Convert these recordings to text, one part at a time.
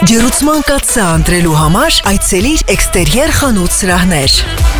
Ջերուցման կաթսա ընտրելու համար այցելիր էքստերիեր խանութ սրահներ։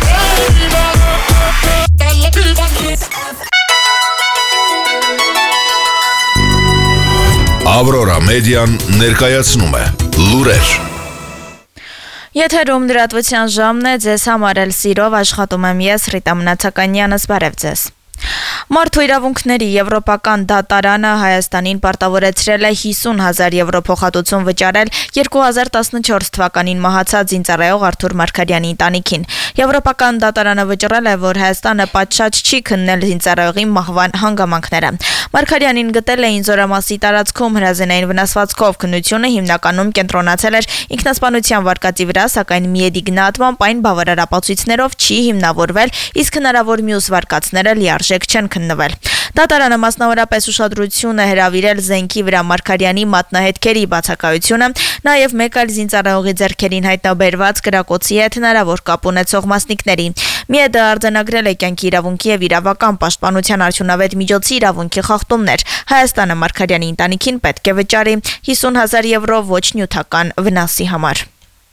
Ավրորա մեդիան ներկայացնում է լուրեր։ Եթերում լրատվության ժամն է, ձեզ համար էլ սիրով աշխատում եմ ես Ռիտա Մնացականյանս, բարև ձեզ։ Մարդու իրավունքների եվրոպական դատարանը Հայաստանին պարտավորեցրել է 50,000 եվրո փոխհատուցում վճարել 2014 թվականին մահացած զինծառայող Արթուր Մարգարյանի ընտանիքին։ Եվրոպական դատարանը վճռել է, որ Հայաստանը պատշաճ չի քննել զինծառայողի մահվան հանգամանքները։ Մարգարյանին գտել էին Զորամասի տարածքում հրազենային վնասվածքով, քննությունը հիմնականում կենտրոնացել էր ինքնասպանության վարկածի վրա, սակայն միեդի գնահատմամբ այն բավարար ապացույցներով չի հիմնավորվել, իսկ հնարավոր մյուս վարկածները լիարժեք չեն քննվել։ Դատարանը մասնավորապես ուշադրություն է հրավիրել զենքի վրա Մարգարյանի մատնահետքերի բացակայությունը, նաև մեկ այլ զինծառայողի ձեռքերին հայտնաբերված կրակոցի հետ հնարավոր կապ ունեցող մասնիկների։ Միեդը արձանագրել է կյանքի իրավունքի եւ իրավական պաշտպանության արդյունավետ միջոցի իրավունքի խախտումներ։ Հայաստանը Մարգարյանի ընտանիքին պետք է վճարի 50,000 եվրո ոչ նյութական վնասի համար։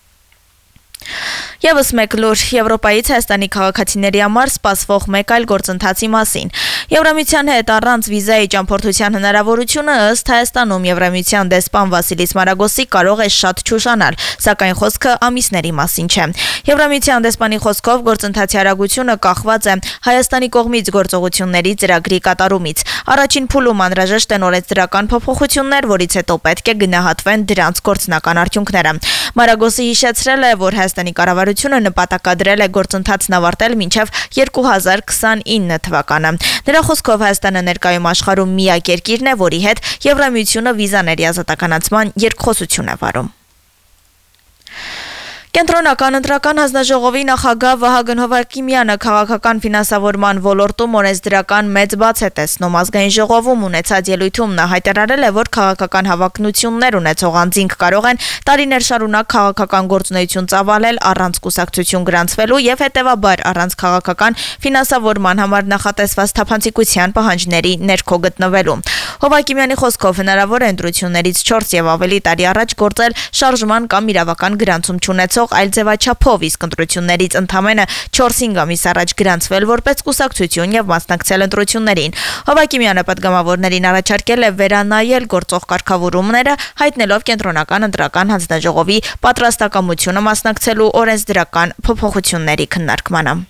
Եվս մեկ լուր Եվրոպայից Հայաստանի քաղաքացիների համար սպասվող մեկ այլ գործընթացի մասին։ Եվրամիության հետ առանց վիզայի ճամփորդության հնարավորությունը ըստ Հայաստանում Եվրամիության դեսպան Վասիլիս Մարագոսի կարող է շատ չուշանալ, սակայն խոսքը ամիսների մասին չէ։ Եվրամիության դեսպանի խոսքով գործընթացի արագությունը կախված է Հայաստանի կողմից գործողությունների ծրագրի կատարումից։ Առաջին փուլում անհրաժեշտ են օրենսդրական փոփոխություններ, որից հետո պետք է գնահատվեն դրանց գործնական արդյունքները։ Մարագոսի հիշեցրել է, որ Հայաստանի կառավարությունը նպատակադրել է գործընթացն ավարտել մինչև 2029 թվականը։ Նրա խոսքով Հայաստանը ներկայում աշխարհում միակ երկիրն է, որի հետ Եվրամիությունը վիզաների ազատականացման երկխոսություն է վարում։ Կենտրոնական ընտրական հանձնաժողովի նախագահ Վահագն Հովհակիմյանը քաղաքական ֆինանսավորման ոլորտում օրենսդրական մեծ բաց է տեսնում։ Ազգային ժողովում ունեցած ելույթում նա հայտարարել է, որ քաղաքական հավակնություններ ունեցող անձինք կարող են տարիներ շարունակ քաղաքական գործունեություն ծավալել առանց կուսակցություն գրանցվելու եւ հետեւաբար առանց քաղաքական ֆինանսավորման համար նախատեսված թափանցիկության պահանջների ներքո գտնվելու։ Հովհակիմյանի խոսքով հնարավոր է ընտրություններից 4 եւ ավելի տարի առաջ գործել շարժման կամ իրավական գրանցում չունեցող այլ ձևաչափով, իսկ ընտրություններից ընդամենը 4-5 ամիս առաջ գրանցվել որպես կուսակցություն եւ մասնակցել ընտրություններին։ Հովհակիմյանը պատգամավորներին առաջարկել է վերանայել գործող կարգավորումները, հայտնելով կենտրոնական ընտրական հանձնաժողովի պատրաստակամությունը մասնակցելու օրենսդրական փոփոխությունների քննարկմանը։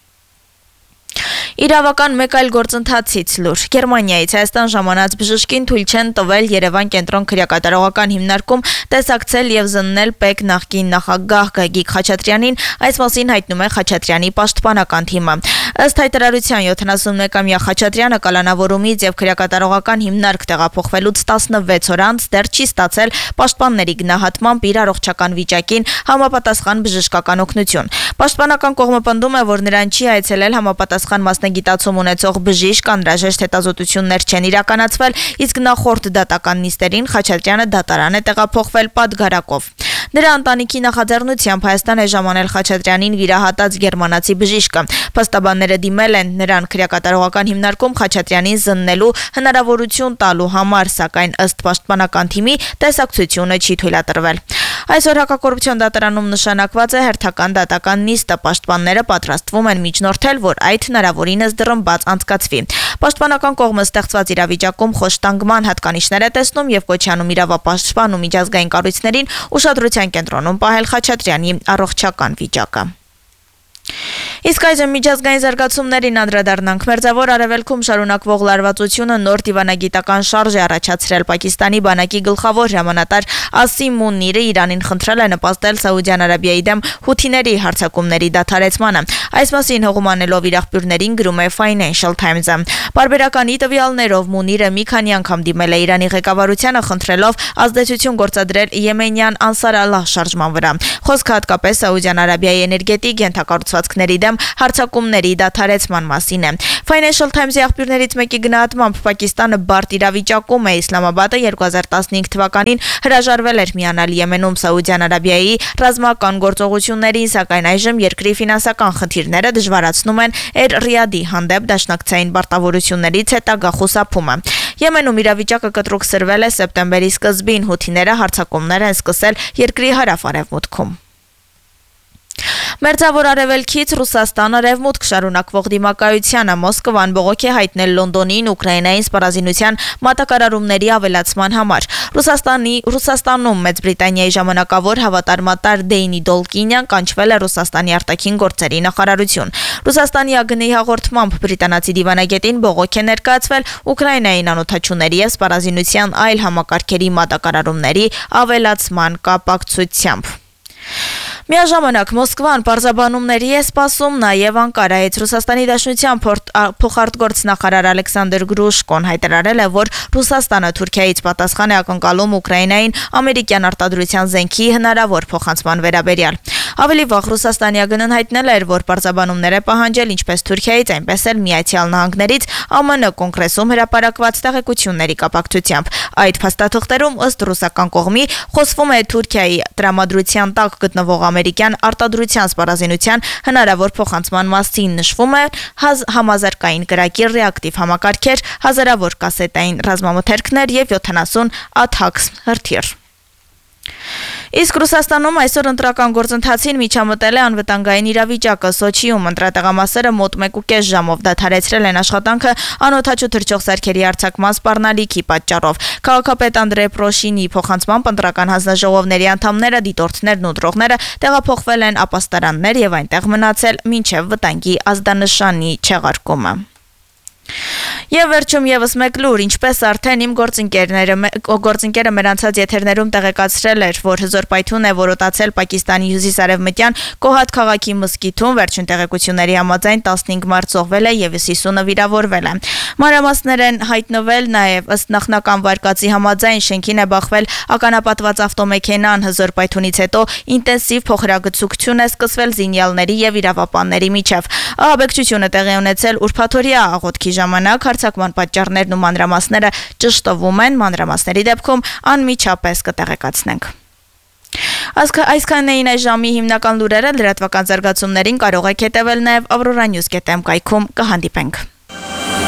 Իրավական մեկ այլ գործընթացից լուր։ Գերմանիայից Հայաստան ժամանած բժշկին թույլ չեն տվել Երևան կենտրոն քրեակատարողական հիմնարկում տեսակցել եւ զննել ՊԵԿ նախկին նախագահ Գագիկ Խաչատրյանին, այս մասին հայտնում է Խաչատրյանի պաշտպանական թիմը։ Ըստ հայտարարության 71-ամյա Խաչատրյանը կալանավորումից եւ քրեակատարողական հիմնարկ տեղափոխվելուց 16 օր անց դեռ չի ստացել պաշտպանների գնահատմամբ իր առողջական վիճակին համապատասխան բժշկական օգնություն։ Պաշտպանական կողմը պնդում է, որ նրան չի այցելել համապատասխան մասնագիտացում ունեցող բժիշկ, անհրաժեշտ հետազոտություններ չեն իրականացվել, իսկ նախորդ դատական նիստերին Խաչատրյանը դատարան է տեղափոխվել պատգարակով։ Նրա ընտանիքի նախաձեռնությամբ Հայաստան է ժամանել Խաչատրյանին վիրահատած գերմանացի բժիշկը։ Փաստաբանները դիմել են նրան քրեակատարողական հիմնարկում Խաչատրյանին զննելու հնարավորություն տալու համար, սակայն ըստ պաշտպանական թիմի տեսակցությունը չի թույլատրվել։ Այսօր հակակոռուպցիոն դատարանում նշանակված է հերթական դատական նիստը, պաշտպանները պատրաստվում են միջնորդել, որ այդ հնարավորինս դռնբաց անցկացվի։ Պաշտպանական կողմը ստեղծված իրավիճակում խոշտանգման հատկանիշներ է տեսնում եւ կոչանում իրավապաշտպան ու միջազգային կառույցներին ուշադրության կենտրոնում պահել Խաչատրյանի առողջական վիճակը։ Իսկ այժմ միջազգային զարգացումներին անդրադառնանք։ Մերձավոր Արևելքում շարունակվող լարվածությունը նոր դիվանագիտական շարժ է առաջացրել։ Պակիստանի բանակի գլխավոր հրամանատար Ասիմ Մունիրը Իրանին խնդրել է նպաստել Սաուդյան Արաբիայի դեմ հութիների հարձակումների դադարեցմանը։ Այս մասին հողում անելով իր աղբյուրներին գրում է Financial Times-ը։ Պարբերականի տվյալներով Մունիրը մի քանի անգամ դիմել է Իրանի ղեկավարությանը խնդրելով ազդեցություն գործադրել եմենյան Անսար Ալլահ շարժման վրա։ Խոսքը հատկապես Սաուդյան Արաբիայի էներգետիկ ենթակառուցվածքների դեմ հարձակումների դադարեցման մասին է։ Financial Times-ի աղբյուրներից մեկի գնահատմամբ Պակիստանը բարդ իրավիճակում է։ Իսլամաբադը 2015 թվականին հրաժարվել էր միանալ Եմենում Սաուդյան Արաբիայի ռազմական գործողություններին, սակայն այժմ երկրի ֆինանսական խնդիրները դժվարացնում են Էր Ռիադի հանդեպ դաշնակցային պարտավորություններից հետագա խուսափումը։ Եմենում իրավիճակը կտրուկ սրվել է սեպտեմբերի սկզբին, հութիները հարձակումներ են սկսել երկրի հարավ-արևմուտքում։ Մերձավոր արևելքից Ռուսաստան արևմուտք շարունակվող դիմակայությանը Մոսկվան բողոք է հայտնել Լոնդոնին Ուկրաինային սպառազինության մատակարարումների ավելացման համար։ Ռուսաստանում Մեծ Բրիտանիայի ժամանակավոր հավատարմատար Դեյնի Դոլկինյան կանչվել է Ռուսաստանի արտաքին գործերի նախարարություն։ Ռուսաստանի ԱԳՆ-ի հաղորդմամբ բրիտանացի դիվանագետին բողոք է ներկայացվել Ուկրաինային անօթաչուների եւ սպառազինության այլ համակարգերի մատակարարումների ավելացման կապակցությամբ։ Միաժամանակ Մոսկվան պարզաբանումների է սպասում նաև Անկարայից։ Ռուսաստանի Դաշնության փոխարտգործնախարար Ալեքսանդր Գրուշկոն հայտարարել է, որ Ռուսաստանը Թուրքիայից պատասխան է ակնկալում Ուկրաինային ամերիկյան արտադրության զենքի հնարավոր փոխանցման վերաբերյալ։ Ավելի վաղ Ռուսաստանի ԱԳՆ-ն հայտնել էր, որ պարզաբանումներ է պահանջել ինչպես Թուրքիայից, այնպես էլ Միացյալ Նահանգներից ԱՄՆ կոնգրեսում հրապարակված տեղեկությունների կապակցությամբ։ Այդ փաստաթղթերում ըստ ռուսական կողմի խոսվում է Թուրքիայի տրամադրության տակ գտնվող ամերիկյան արտադրության սպառազինության հնարավոր փոխանցման մասին, նշվում է համազարգային կրակի ռեակտիվ համակարգեր, հազարավոր կասետային ռազմամթերքներ եւ 70 ATACMS հրթիռ։ Իսկ Ռուսաստանում այսօր ընտրական գործընթացին միջամտել է անվտանգային իրավիճակը։ Սոչիում ընտրատեղամասերը մոտ 1.5 ժամով դադարեցրել են աշխատանքը անօթաչու թռչող սարքերի արձակման սպառնալիքի պատճառով։ Քաղաքապետ Անդրեյ Պրոշինի փոխանցմամբ ընտրական հանձնաժողովների անդամները, դիտորդներն ու ընտրողները տեղափոխվել են ապաստարաններ եւ այնտեղ մնացել մինչեւ վտանգի ազդանշանի չեղարկումը։ Եվ վերջում եւս մեկ լուր, ինչպես արդեն իմ գործընկերը մեր անցած եթերներում տեղեկացրել էր, որ հզոր պայթյուն է որոտացել Պակիստանի հյուսիսարևմտյան Կոհատ քաղաքի մզկիթում, վերջին տեղեկությունների համաձայն 15 մարդ զոհվել է եւ 50-ը վիրավորվել է։ Մանրամասներ են հայտնվել նաեւ ըստ նախնական վարկածի համաձայն շենքին է բախվել ականապատված ավտոմեքենան, հզոր պայթյունից հետո ինտենսիվ փոխհրագծություն է սկսվել զինյալների եւ իրավապանների միջև։ Ահաբեկչությունը տեղի ունեցել ուրբաթօրյա աղոթքի ժամանակ, հարձակման պատճառներն ու մանրամասները ճշտվում են, մանրամասների դեպքում անմիջապես կտեղեկացնենք։ Այսքանն էին այս ժամի հիմնական լուրերը, լրատվական զարգացումներին կարող եք հետևել նաև Aurora News.am կայքում, կհանդիպենք։